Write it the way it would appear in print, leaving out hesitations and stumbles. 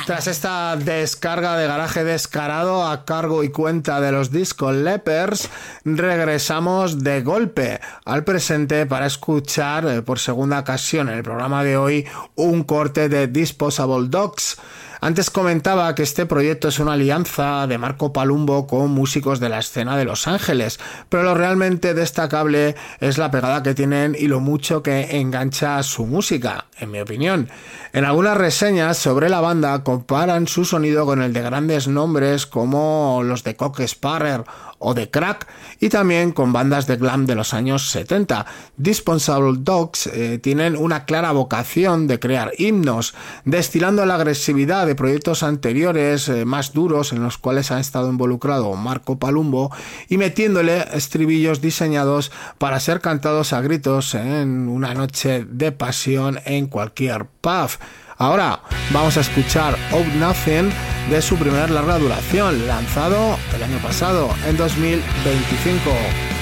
Tras esta descarga de garaje descarado a cargo y cuenta de los Disco Lepers, regresamos de golpe al presente para escuchar por segunda ocasión en el programa de hoy un corte de Disposable Dogs. Antes comentaba que este proyecto es una alianza de Marco Palumbo con músicos de la escena de Los Ángeles, pero lo realmente destacable es la pegada que tienen y lo mucho que engancha su música, en mi opinión. En algunas reseñas sobre la banda comparan su sonido con el de grandes nombres como los de Cock Sparrer o de Crack, y también con bandas de glam de los años 70. Disposable Dogs tienen una clara vocación de crear himnos, destilando la agresividad de proyectos anteriores más duros en los cuales ha estado involucrado Marco Palumbo y metiéndole estribillos diseñados para ser cantados a gritos en una noche de pasión en cualquier pub. Ahora vamos a escuchar Out Nothing de su primer larga duración, lanzado el año pasado, en 2025.